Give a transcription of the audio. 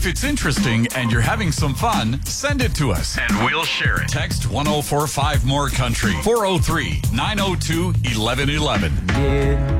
If it's interesting and you're having some fun, send it to us And we'll share it. Text 1045 More Country 403 902 1111. Yeah.